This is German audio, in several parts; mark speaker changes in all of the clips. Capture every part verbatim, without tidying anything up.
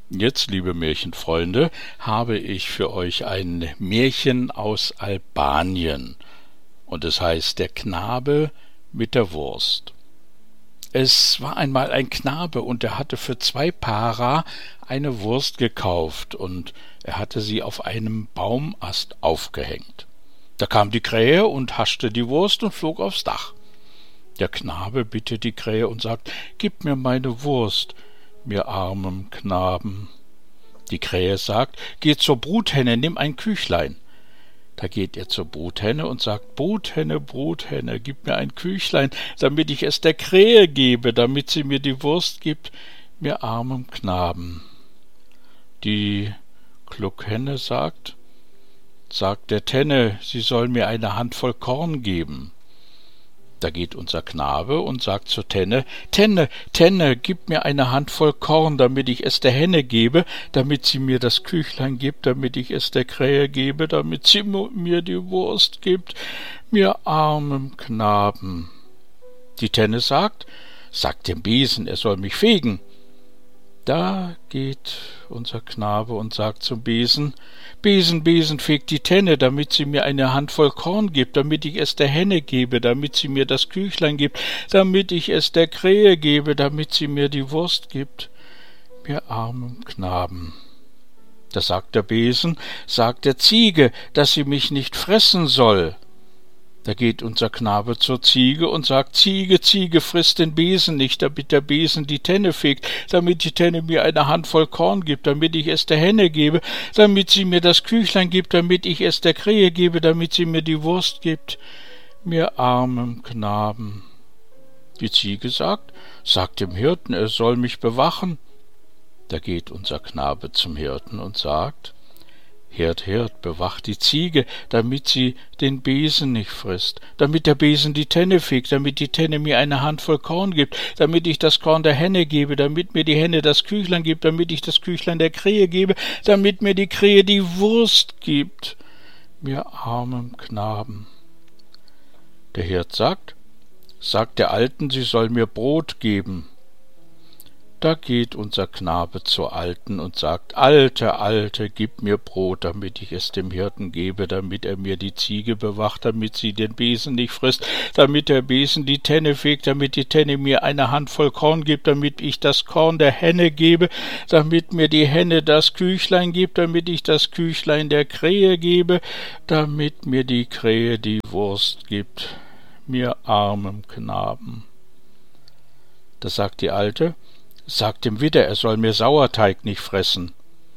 Speaker 1: Jetzt, liebe Märchenfreunde, habe ich für euch ein Märchen aus Albanien, und es heißt Der Knabe mit der Wurst. Es war einmal ein Knabe, und er hatte für zwei Para eine Wurst gekauft, und er hatte sie auf einem Baumast aufgehängt. Da kam die Krähe und haschte die Wurst und flog aufs Dach. Der Knabe bittet die Krähe und sagt: »Gib mir meine Wurst, mir armem Knaben.« Die Krähe sagt: »Geh zur Bruthenne, nimm ein Küchlein.« Da geht er zur Bruthenne und sagt: »Bruthenne, Bruthenne, gib mir ein Küchlein, damit ich es der Krähe gebe, damit sie mir die Wurst gibt, mir armem Knaben.« Die Kluckhenne sagt, sagt der Tenne, sie soll mir eine Handvoll Korn geben. Da geht unser Knabe und sagt zur Tenne: »Tenne, Tenne, gib mir eine Handvoll Korn, damit ich es der Henne gebe, damit sie mir das Küchlein gibt, damit ich es der Krähe gebe, damit sie mir die Wurst gibt, mir armem Knaben.« Die Tenne sagt, sagt dem Besen, er soll mich fegen. Da geht unser Knabe und sagt zum Besen: »Besen, Besen, feg die Tenne, damit sie mir eine Handvoll Korn gibt, damit ich es der Henne gebe, damit sie mir das Küchlein gibt, damit ich es der Krähe gebe, damit sie mir die Wurst gibt, mir armem Knaben.« Da sagt der Besen, sagt der Ziege, dass sie mich nicht fressen soll. Da geht unser Knabe zur Ziege und sagt: »Ziege, Ziege, friss den Besen nicht, damit der Besen die Tenne fegt, damit die Tenne mir eine Handvoll Korn gibt, damit ich es der Henne gebe, damit sie mir das Küchlein gibt, damit ich es der Krähe gebe, damit sie mir die Wurst gibt, mir armem Knaben.« Die Ziege sagt, sagt dem Hirten, er soll mich bewachen. Da geht unser Knabe zum Hirten und sagt: »Hirt, Hirt, bewach die Ziege, damit sie den Besen nicht frisst, damit der Besen die Tenne fegt, damit die Tenne mir eine Handvoll Korn gibt, damit ich das Korn der Henne gebe, damit mir die Henne das Küchlein gibt, damit ich das Küchlein der Krähe gebe, damit mir die Krähe die Wurst gibt, mir armem Knaben.« Der Hirt sagt, sagt der Alten, sie soll mir Brot geben. Da geht unser Knabe zur Alten und sagt: »Alte, Alte, gib mir Brot, damit ich es dem Hirten gebe, damit er mir die Ziege bewacht, damit sie den Besen nicht frisst, damit der Besen die Tenne fegt, damit die Tenne mir eine Handvoll Korn gibt, damit ich das Korn der Henne gebe, damit mir die Henne das Küchlein gibt, damit ich das Küchlein der Krähe gebe, damit mir die Krähe die Wurst gibt, mir armem Knaben.« Da sagt die Alte, sagt dem Widder, er soll mir Sauerteig nicht fressen.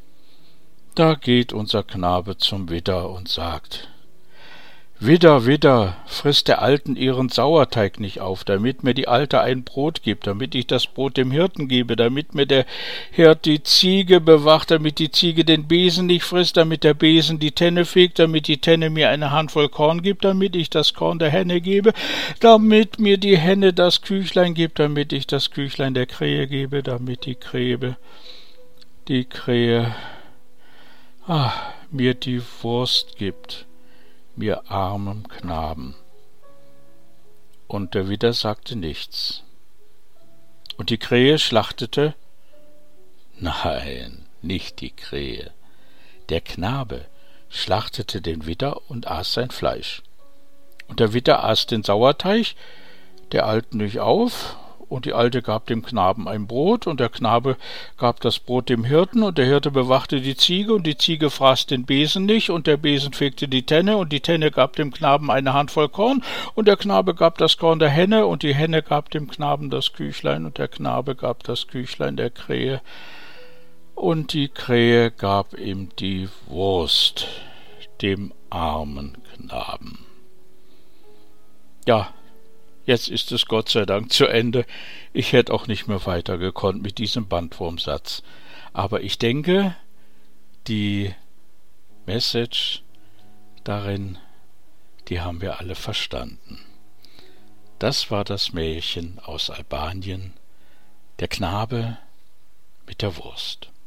Speaker 1: Da geht unser Knabe zum Widder und sagt: »Widder, Widder, friss der Alten ihren Sauerteig nicht auf, damit mir die Alte ein Brot gibt, damit ich das Brot dem Hirten gebe, damit mir der Hirt die Ziege bewacht, damit die Ziege den Besen nicht frisst, damit der Besen die Tenne fegt, damit die Tenne mir eine Handvoll Korn gibt, damit ich das Korn der Henne gebe, damit mir die Henne das Küchlein gibt, damit ich das Küchlein der Krähe gebe, damit die Krähe, die Krähe, ah, mir die Wurst gibt, mir armem Knaben.« Und der Widder sagte nichts. Und die Krähe schlachtete, nein, nicht die Krähe, der Knabe schlachtete den Widder und aß sein Fleisch. Und der Widder aß den Sauerteig der Alten nicht auf, und die Alte gab dem Knaben ein Brot, und der Knabe gab das Brot dem Hirten, und der Hirte bewachte die Ziege, und die Ziege fraß den Besen nicht, und der Besen fegte die Tenne, und die Tenne gab dem Knaben eine Handvoll Korn, und der Knabe gab das Korn der Henne, und die Henne gab dem Knaben das Küchlein, und der Knabe gab das Küchlein der Krähe, und die Krähe gab ihm die Wurst, dem armen Knaben. Ja, jetzt ist es Gott sei Dank zu Ende. Ich hätte auch nicht mehr weiter gekonnt mit diesem Bandwurmsatz. Aber ich denke, die Message darin, die haben wir alle verstanden. Das war das Märchen aus Albanien, der Knabe mit der Wurst.